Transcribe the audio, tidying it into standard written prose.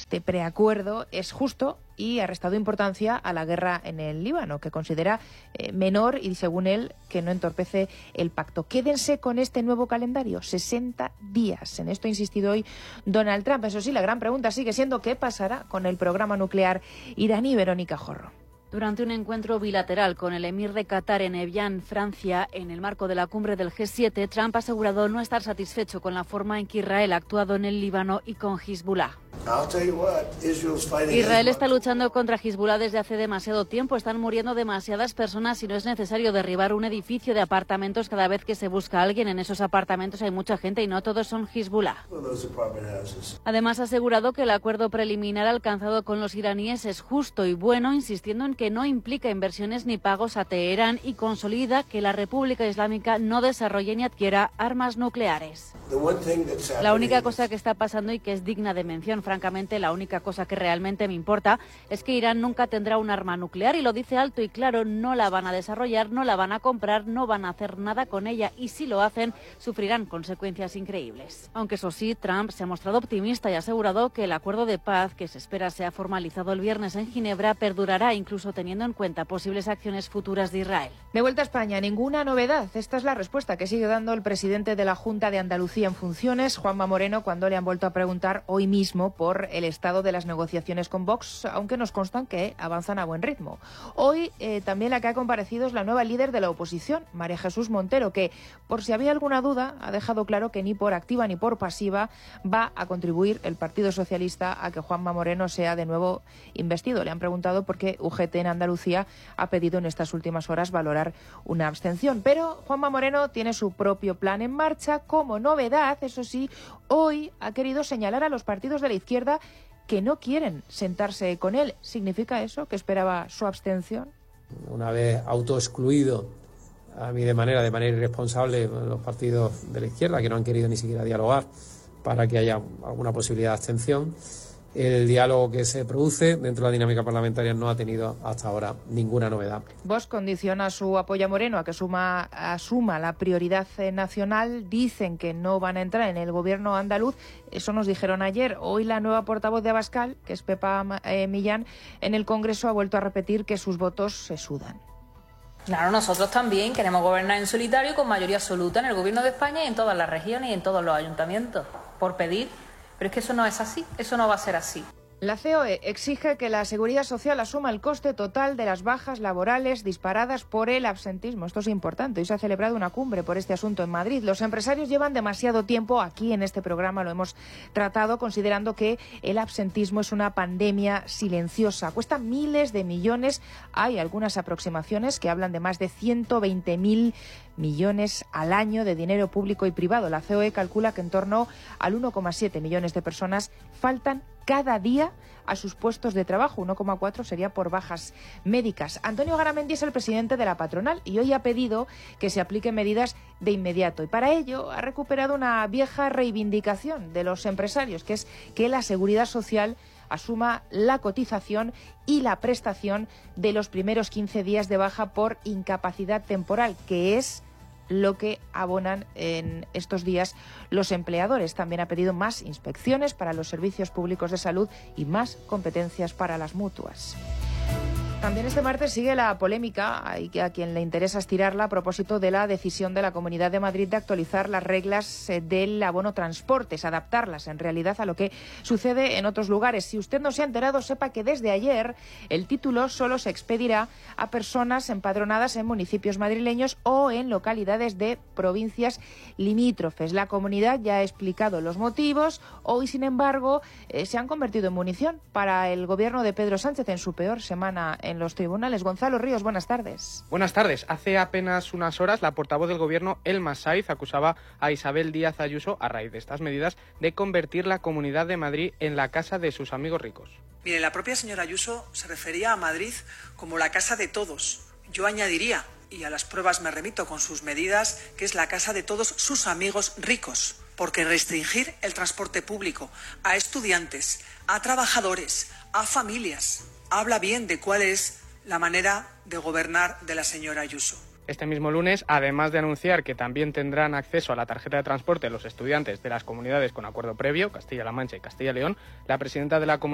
Este preacuerdo es justo y ha restado importancia a la guerra en el Líbano, que considera menor y, según él, que no entorpece el pacto. Quédense con este nuevo calendario, 60 días. En esto ha insistido hoy Donald Trump. Eso sí, la gran pregunta sigue siendo qué pasará con el programa nuclear iraní. Verónica Jorro. Durante un encuentro bilateral con el emir de Qatar en Evian, Francia, en el marco de la cumbre del G7, Trump ha asegurado no estar satisfecho con la forma en que Israel ha actuado en el Líbano y con Hezbollah. Israel está luchando contra Hezbollah desde hace demasiado tiempo. Están muriendo demasiadas personas y no es necesario derribar un edificio de apartamentos cada vez que se busca a alguien. En esos apartamentos hay mucha gente y no todos son Hezbollah. Además, ha asegurado que el acuerdo preliminar alcanzado con los iraníes es justo y bueno, insistiendo en que no implica inversiones ni pagos a Teherán y consolida que la República Islámica no desarrolle ni adquiera armas nucleares. La única cosa que está pasando y que es digna de mención, francamente, la única cosa que realmente me importa es que Irán nunca tendrá un arma nuclear y lo dice alto y claro, no la van a desarrollar, no la van a comprar, no van a hacer nada con ella y si lo hacen, sufrirán consecuencias increíbles. Aunque eso sí, Trump se ha mostrado optimista y ha asegurado que el acuerdo de paz que se espera sea formalizado el viernes en Ginebra perdurará incluso teniendo en cuenta posibles acciones futuras de Israel. De vuelta a España, ninguna novedad. Esta es la respuesta que sigue dando el presidente de la Junta de Andalucía en funciones, Juanma Moreno, cuando le han vuelto a preguntar hoy mismo por el estado de las negociaciones con Vox, aunque nos constan que avanzan a buen ritmo. Hoy también la que ha comparecido es la nueva líder de la oposición, María Jesús Montero, que, por si había alguna duda, ha dejado claro que ni por activa ni por pasiva va a contribuir el Partido Socialista a que Juanma Moreno sea de nuevo investido. Le han preguntado por qué UGT en Andalucía ha pedido en estas últimas horas valorar una abstención. Pero Juanma Moreno tiene su propio plan en marcha. Como novedad, eso sí, hoy ha querido señalar a los partidos de la izquierda que no quieren sentarse con él. ¿Significa eso que esperaba su abstención? Una vez autoexcluido a mí de manera irresponsable los partidos de la izquierda, que no han querido ni siquiera dialogar para que haya alguna posibilidad de abstención, el diálogo que se produce dentro de la dinámica parlamentaria no ha tenido hasta ahora ninguna novedad. Vox condiciona su apoyo a Moreno a que asuma la prioridad nacional. Dicen que no van a entrar en el gobierno andaluz. Eso nos dijeron ayer. Hoy la nueva portavoz de Abascal, que es Pepa Millán, en el Congreso ha vuelto a repetir que sus votos se sudan. Claro, nosotros también queremos gobernar en solitario con mayoría absoluta en el gobierno de España y en todas las regiones y en todos los ayuntamientos, por pedir. Pero es que eso no es así, eso no va a ser así. La COE exige que la Seguridad Social asuma el coste total de las bajas laborales disparadas por el absentismo. Esto es importante. Hoy se ha celebrado una cumbre por este asunto en Madrid. Los empresarios llevan demasiado tiempo, aquí en este programa lo hemos tratado, considerando que el absentismo es una pandemia silenciosa. Cuesta miles de millones. Hay algunas aproximaciones que hablan de más de 120.000 millones al año de dinero público y privado. La COE calcula que en torno al 1,7 millones de personas faltan cada día a sus puestos de trabajo. 1,4 sería por bajas médicas. Antonio Garamendi es el presidente de la patronal y hoy ha pedido que se apliquen medidas de inmediato. Y para ello ha recuperado una vieja reivindicación de los empresarios, que es que la Seguridad Social asuma la cotización y la prestación de los primeros 15 días de baja por incapacidad temporal, que es lo que abonan en estos días los empleadores. También ha pedido más inspecciones para los servicios públicos de salud y más competencias para las mutuas. También este martes sigue la polémica, y a quien le interesa estirarla, a propósito de la decisión de la Comunidad de Madrid de actualizar las reglas del abono transportes, adaptarlas en realidad a lo que sucede en otros lugares. Si usted no se ha enterado, sepa que desde ayer el título solo se expedirá a personas empadronadas en municipios madrileños o en localidades de provincias limítrofes. La comunidad ya ha explicado los motivos. Hoy, sin embargo, se han convertido en munición para el gobierno de Pedro Sánchez en su peor semana en los tribunales. Gonzalo Ríos, buenas tardes. Buenas tardes. Hace apenas unas horas la portavoz del Gobierno, Elma Saiz, acusaba a Isabel Díaz Ayuso, a raíz de estas medidas, de convertir la Comunidad de Madrid en la casa de sus amigos ricos. Mire, la propia señora Ayuso se refería a Madrid como la casa de todos. Yo añadiría, y a las pruebas me remito con sus medidas, que es la casa de todos sus amigos ricos. Porque restringir el transporte público a estudiantes, a trabajadores, a familias, habla bien de cuál es la manera de gobernar de la señora Ayuso. Este mismo lunes, además de anunciar que también tendrán acceso a la tarjeta de transporte los estudiantes de las comunidades con acuerdo previo, Castilla-La Mancha y Castilla y León, la presidenta de la Comunidad